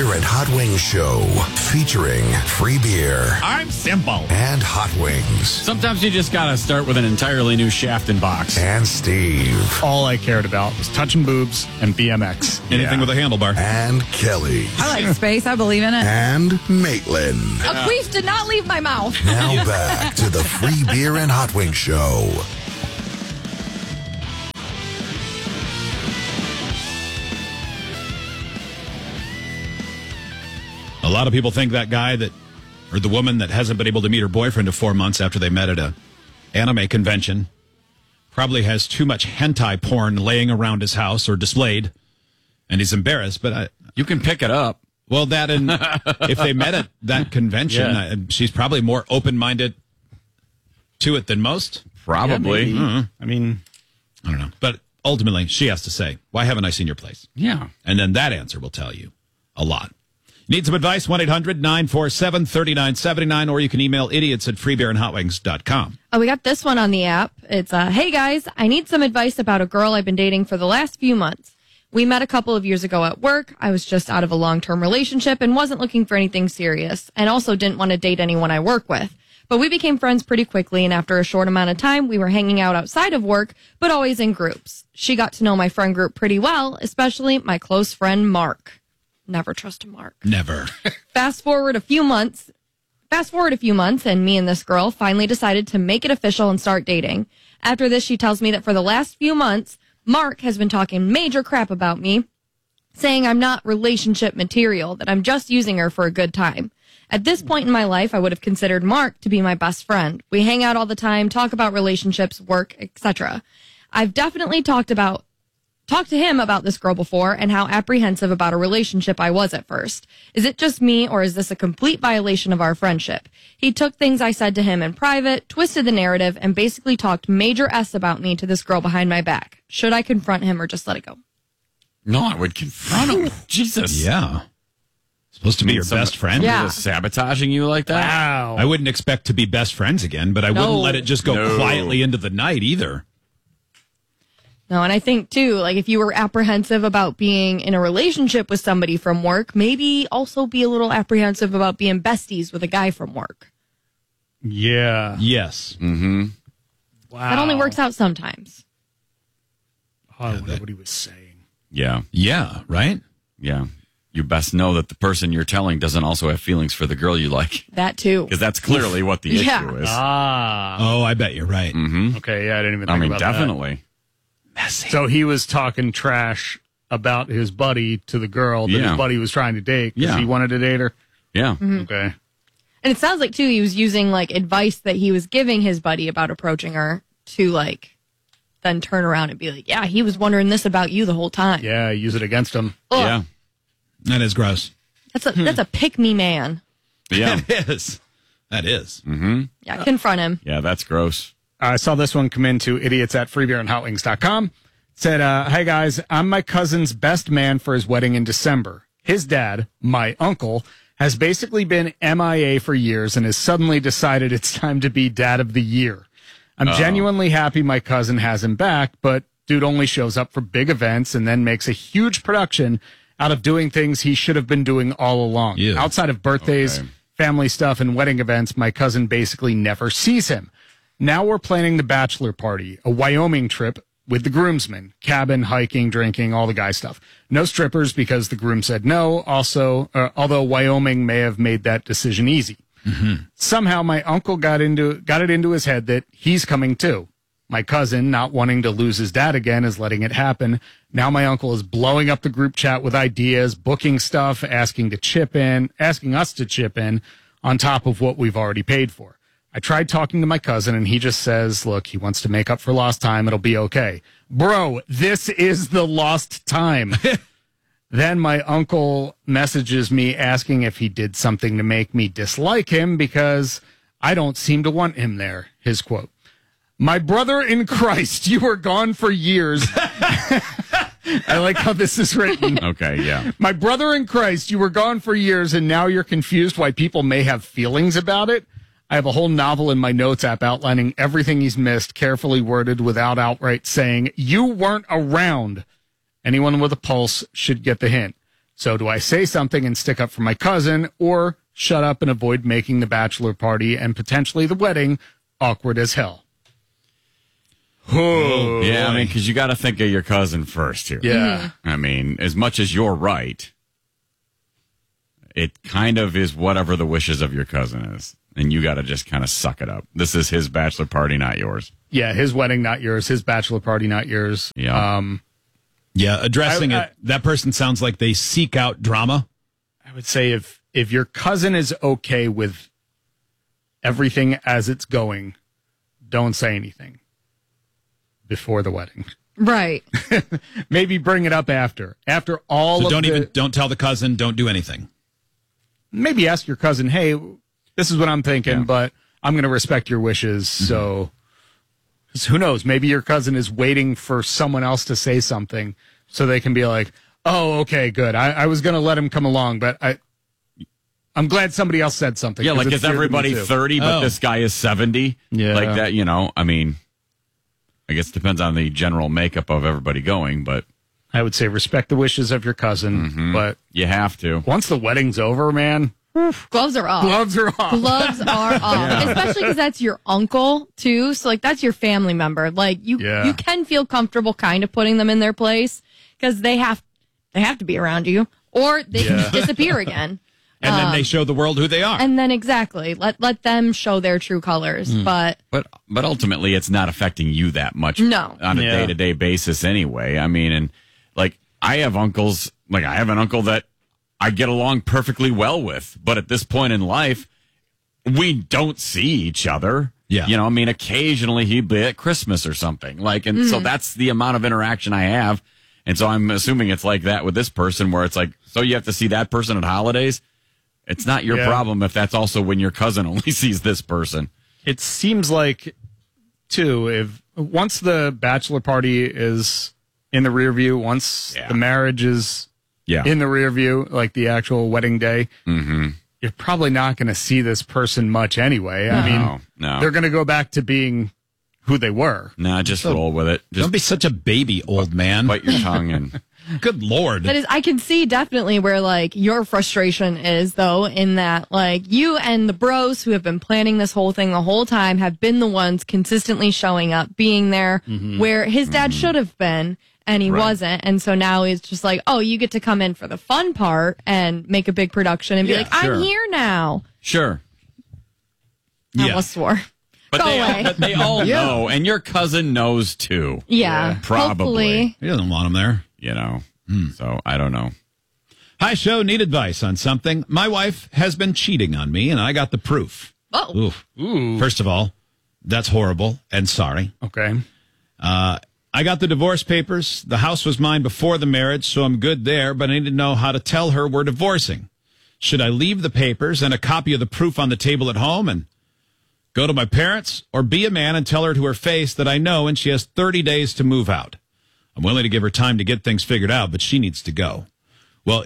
Beer and Hot Wings Show, featuring free beer I'm simple. and hot wings. Sometimes you just gotta start with an entirely new shaft and box. And Steve. All I cared about was touching boobs and BMX. Anything with a handlebar. And Kelly. I like space. I believe in it. And Maitland. A queef did not leave my mouth. Now back to the Free Beer and Hot Wings Show. A lot of people think that guy or the woman that hasn't been able to meet her boyfriend of 4 months after they met at a anime convention probably has too much hentai porn laying around his house or displayed, and he's embarrassed. But You can pick it up. well, that and if they met at that convention, she's probably more open-minded to it than most. Probably. I mean, I don't know, but ultimately, she has to say, "Why haven't I seen your place?" Yeah. And then that answer will tell you a lot. Need some advice? 1-800-947-3979, or you can email idiots@freebeerandhotwings.com. Oh, we got this one on the app. It's, hey guys, I need some advice about a girl I've been dating for the last few months. We met a couple of years ago at work. I was just out of a long-term relationship and wasn't looking for anything serious, and also didn't want to date anyone I work with. But we became friends pretty quickly, and after a short amount of time, we were hanging out outside of work, but always in groups. She got to know my friend group pretty well, especially my close friend Mark. Never trust a Mark. Never. Fast forward a few months, and me and this girl finally decided to make it official and start dating. After this, she tells me that for the last few months, Mark has been talking major crap about me, saying I'm not relationship material, that I'm just using her for a good time. At this point in my life, I would have considered Mark to be my best friend. We hang out all the time, talk about relationships, work, etc. I've definitely talked to him about this girl before and how apprehensive about a relationship I was at first. Is it just me, or is this a complete violation of our friendship? He took things I said to him in private, twisted the narrative, and basically talked major S about me to this girl behind my back. Should I confront him or just let it go? No, I would confront him. Jesus. Yeah. Supposed to be your best friend? Yeah. Was sabotaging you like that? wow. I wouldn't expect to be best friends again, but I wouldn't let it just go quietly into the night either. No, and I think, too, like, if you were apprehensive about being in a relationship with somebody from work, maybe also be a little apprehensive about being besties with a guy from work. Yeah. Yes. Mm-hmm. Wow. That only works out sometimes. Oh, I wonder what he was saying. Yeah. Yeah, right? Yeah. You best know that the person you're telling doesn't also have feelings for the girl you like. That, too. Because that's clearly what the issue is. Oh, I bet you're right. Mm-hmm. Okay, yeah, I didn't even think about definitely. Messy. So he was talking trash about his buddy to the girl that his buddy was trying to date because he wanted to date her. Yeah. Okay. And it sounds like, too, he was using, like, advice that he was giving his buddy about approaching her to, like, then turn around and be like, yeah, he was wondering this about you the whole time. Yeah, use it against him. Ugh. Yeah. That is gross. That's a pick-me man. Yeah. That is. That is. Mm-hmm. Yeah, confront him. Yeah, that's gross. I saw this one come into idiots@freebeerandhotwings.com. It said, hey guys, I'm my cousin's best man for his wedding in December. His dad, my uncle, has basically been MIA for years and has suddenly decided it's time to be dad of the year. I'm genuinely happy my cousin has him back, but dude only shows up for big events and then makes a huge production out of doing things he should have been doing all along. Yeah. Outside of birthdays, family stuff, and wedding events, my cousin basically never sees him. Now we're planning the bachelor party, a Wyoming trip with the groomsmen, cabin, hiking, drinking, all the guy stuff. No strippers because the groom said no. Also, although Wyoming may have made that decision easy. Mm-hmm. Somehow my uncle got it into his head that he's coming too. My cousin, not wanting to lose his dad again, is letting it happen. Now my uncle is blowing up the group chat with ideas, booking stuff, asking us to chip in on top of what we've already paid for. I tried talking to my cousin, and he just says, look, he wants to make up for lost time. It'll be okay. Bro, this is the lost time. Then my uncle messages me asking if he did something to make me dislike him because I don't seem to want him there. His quote, my brother in Christ, you were gone for years. I like how this is written. Okay, yeah. My brother in Christ, you were gone for years, and now you're confused why people may have feelings about it. I have a whole novel in my notes app outlining everything he's missed, carefully worded without outright saying, you weren't around. Anyone with a pulse should get the hint. So do I say something and stick up for my cousin, or shut up and avoid making the bachelor party and potentially the wedding awkward as hell? Oh, Yeah, I mean, because you got to think of your cousin first here. Yeah. I mean, as much as you're right, it kind of is whatever the wishes of your cousin is. And you got to just kind of suck it up. This is his bachelor party, not yours. Yeah, his wedding, not yours. His bachelor party, not yours. Yeah. Yeah, addressing it. That person sounds like they seek out drama. I would say if your cousin is okay with everything as it's going, don't say anything before the wedding. Right. Maybe bring it up after. After all So of don't tell the cousin, don't do anything. maybe ask your cousin, hey, this is what I'm thinking, Yeah. but I'm going to respect your wishes. So 'cause who knows? Maybe your cousin is waiting for someone else to say something so they can be like, oh, okay, good. I was going to let him come along, but I'm glad somebody else said something. Yeah, 'cause like it's is dear to me everybody too. 30, but Oh. this guy is 70? Yeah. Like that, you know, I mean, I guess it depends on the general makeup of everybody going, but I would say respect the wishes of your cousin, but you have to. once the wedding's over, man, Gloves are off. gloves are off. Gloves are off, especially because that's your uncle too. So like that's your family member. Like you can feel comfortable kind of putting them in their place because they have to be around you, or they can just disappear again. And then they show the world who they are. And then exactly let them show their true colors. But But ultimately, it's not affecting you that much No. on a Yeah. day-to-day basis anyway. I mean, and like I have uncles, like I have an uncle that I get along perfectly well with, but at this point in life, we don't see each other. Yeah. You know, I mean, occasionally he'd be at Christmas or something. Like, and so that's the amount of interaction I have. And so I'm assuming it's like that with this person where it's like, so you have to see that person at holidays. It's not your Yeah. problem if that's also when your cousin only sees this person. It seems like, too, if once the bachelor party is in the rear view, once Yeah. the marriage is Yeah. in the rear view, like the actual wedding day, you're probably not going to see this person much anyway. I mean, no. they're going to go back to being who they were. Nah, just roll with it. Just Don't be such a baby, old man. bite your tongue and Good Lord. that is, I can see definitely where like your frustration is though, in that like you and the bros who have been planning this whole thing the whole time have been the ones consistently showing up, being there where his dad should have been. And he wasn't. And so now he's just like, oh, you get to come in for the fun part and make a big production and be Yeah, like, I'm sure. here now. sure. I Yeah. almost swore. But Go they, away. but they all know, and your cousin knows too. Yeah. Probably. Hopefully. He doesn't want him there. You know, so I don't know. Hi, show. Need advice on something. My wife has been cheating on me, and I got the proof. Oh. Oof. First of all, that's horrible and sorry. Okay. I got the divorce papers. The house was mine before the marriage, so I'm good there, but I need to know how to tell her we're divorcing. Should I leave the papers and a copy of the proof on the table at home and go to my parents, or be a man and tell her to her face that I know and she has 30 days to move out? I'm willing to give her time to get things figured out, but she needs to go. Well,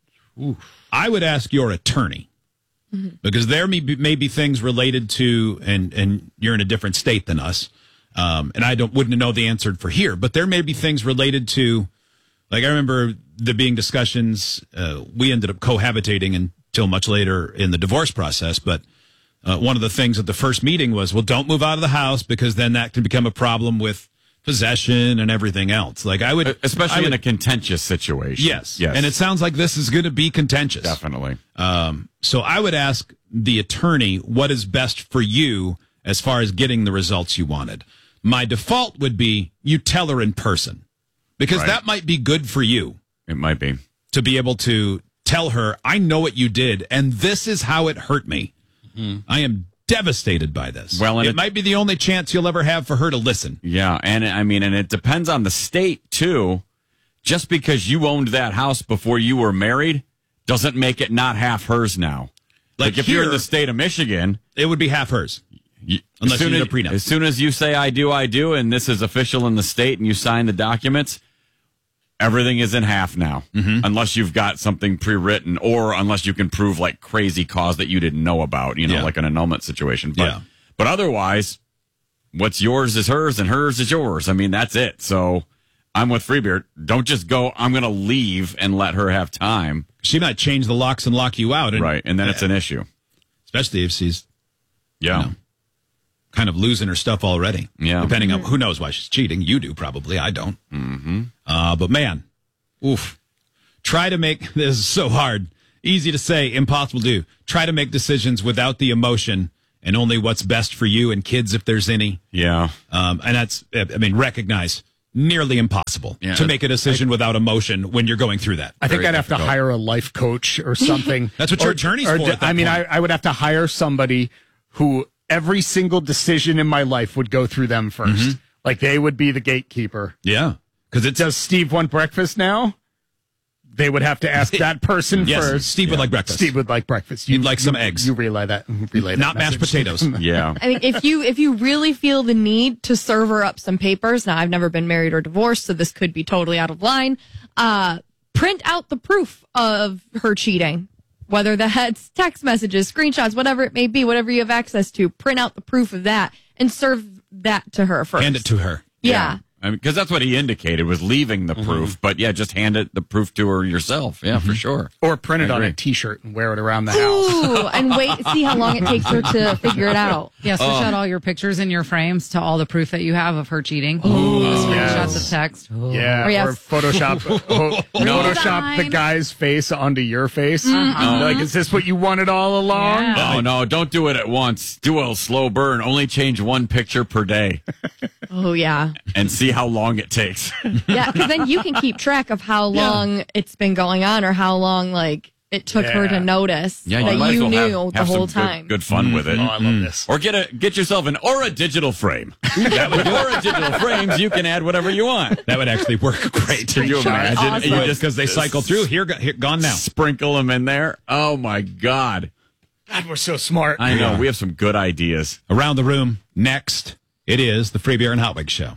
I would ask your attorney, because there may be things related to, and you're in a different state than us, and I wouldn't know the answer for here, but there may be things related to, like I remember there being discussions. We ended up cohabitating until much later in the divorce process, but one of the things at the first meeting was, well, don't move out of the house because then that can become a problem with possession and everything else. Like I would, Especially I in would- a contentious situation. yes, Yes. and it sounds like this is going to be contentious. Definitely. So I would ask the attorney what is best for you as far as getting the results you wanted. My default would be you tell her in person, because Right. that might be good for you It might be. to be able to tell her, I know what you did, and this is how it hurt me. I am devastated by this. Well, and it it- might be the only chance you'll ever have for her to listen. Yeah. And I mean, and it depends on the state too. Just because you owned that house before you were married doesn't make it not half hers now. Like if you're in here, the state of Michigan, it would be half hers. you, Unless as soon you as, did a prenup. as soon as you say I do, and this is official in the state, and you sign the documents, everything is in half now, unless you've got something pre-written, or unless you can prove like crazy cause that you didn't know about, Yeah. like an annulment situation. But, Yeah. but otherwise, what's yours is hers, and hers is yours. I mean, that's it. So I'm with Freebeard. Don't just go, I'm going to leave and let her have time. She might change the locks and lock you out. Right. And then it's an issue. Especially if she's Yeah. kind of losing her stuff already. Yeah. Depending on who knows why she's cheating. You do probably. I don't. Mm-hmm. But man, oof. Try to make this is so hard. Easy to say, impossible to do. Try to make decisions without the emotion and only what's best for you and kids if there's any. Yeah. And that's, recognize nearly impossible Yeah. to make a decision without emotion when you're going through that. I think Very I'd have to difficult. hire a life coach or something. That's what your attorney's for at that I mean, point. I would have to hire somebody who every single decision in my life would go through them first. Like they would be the gatekeeper. Yeah. Because it's Does Steve want breakfast now? They would have to ask that person yes, first. Steve would like breakfast. Steve would like breakfast. You'd like some eggs. You relay that. Not mashed message. potatoes. Yeah. I mean, if you really feel the need to serve her up some papers, now I've never been married or divorced, so this could be totally out of line. Print out the proof of her cheating, whether that's text messages, screenshots, whatever it may be, whatever you have access to. Print out the proof of that and serve that to her first. Hand it to her. Yeah. I mean, because that's what he indicated was leaving the proof. But yeah, just hand it the proof to her yourself. Yeah, for sure. Or print it I on a agree. T-shirt and wear it around the house. Ooh, and see how long it takes her to figure it out. Yeah, switch out all your pictures in your frames to all the proof that you have of her cheating. Screenshots yes. of text. Yeah, Or yes. or Photoshop Photoshop the Redesign. guy's face onto your face. Like, is this what you wanted all along? Yeah. Oh, no, don't do it at once. Do a slow burn. Only change one picture per day Oh, yeah. and see how long it takes. Yeah, because then you can keep track of how long it's been going on or how long, like, it took her to notice Yeah, that might as you well knew the have whole some time. Good fun with it. Oh, I love this. Or get yourself an Aura digital frame. With Aura digital frames, you can add whatever you want. That would actually work great. Can you imagine? Awesome. You Just because they cycle through. Here, gone now. Sprinkle them in there. Oh my God! God, we're so smart. I know we have some good ideas. Around the room, next, it is the Free Beer and Hot Wings Show.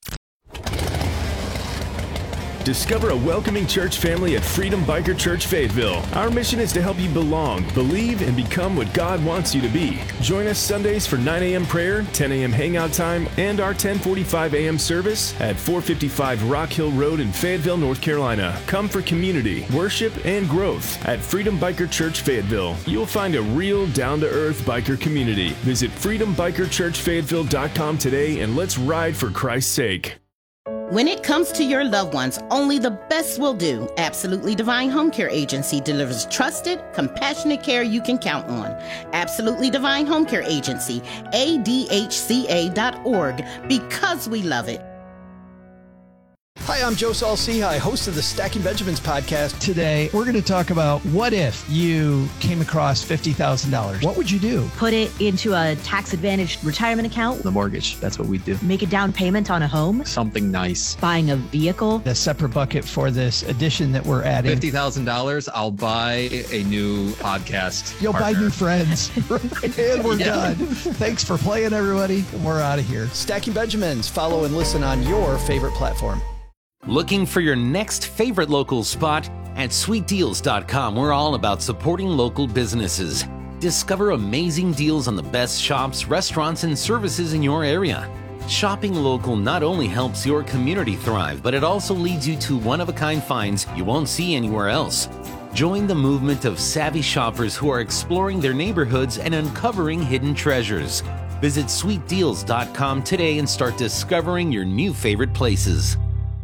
Discover a welcoming church family at Freedom Biker Church Fayetteville. Our mission is to help you belong, believe, and become what God wants you to be. Join us Sundays for 9 a.m. prayer, 10 a.m. hangout time, and our 10:45 a.m. service at 455 Rock Hill Road in Fayetteville, North Carolina. Come for community, worship, and growth at Freedom Biker Church Fayetteville. You'll find a real, down-to-earth biker community. Visit freedombikerchurchfayetteville.com today and let's ride for Christ's sake. When it comes to your loved ones, only the best will do. Absolutely Divine Home Care Agency delivers trusted, compassionate care you can count on. Absolutely Divine Home Care Agency, ADHCA.org, because we love it. Hi, I'm Joe Saul-Sehy, host of the Stacking Benjamins podcast. Today, we're going to talk about what if you came across $50,000? What would you do? Put it into a tax-advantaged retirement account. The mortgage, that's what we do. Make a down payment on a home. Something nice. Buying a vehicle. A separate bucket for this addition that we're adding. $50,000, I'll buy a new podcast. You'll partner. buy new friends. And we're done. Thanks for playing, everybody. We're out of here. Stacking Benjamins. Follow and listen on your favorite platform. Looking for your next favorite local spot? At sweetdeals.com, we're all about supporting local businesses. Discover amazing deals on the best shops, restaurants, and services in your area. Shopping local not only helps your community thrive, but it also leads you to one-of-a-kind finds you won't see anywhere else. Join the movement of savvy shoppers who are exploring their neighborhoods and uncovering hidden treasures. Visit sweetdeals.com today and start discovering your new favorite places.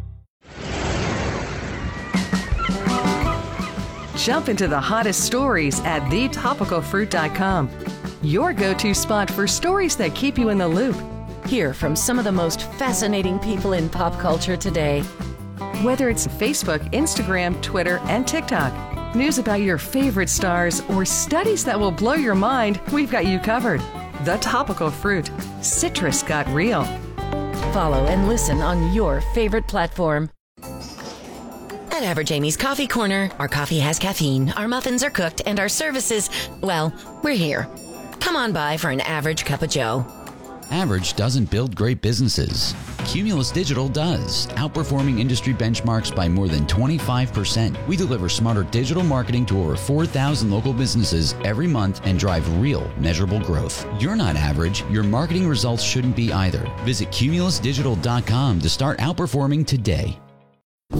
Jump into the hottest stories at thetopicalfruit.com. Your go-to spot for stories that keep you in the loop. Hear from some of the most fascinating people in pop culture today. Whether it's Facebook, Instagram, Twitter, and TikTok, news about your favorite stars, or studies that will blow your mind, we've got you covered. The Topical Fruit. Citrus got real. Follow and listen on your favorite platform. At Average Amy's Coffee Corner, our coffee has caffeine, our muffins are cooked, and our services, well, we're here. Come on by for an average cup of joe. Average doesn't build great businesses. Cumulus Digital does, outperforming industry benchmarks by more than 25%. We deliver smarter digital marketing to over 4,000 local businesses every month and drive real, measurable growth. You're not average. Your marketing results shouldn't be either. Visit cumulusdigital.com to start outperforming today.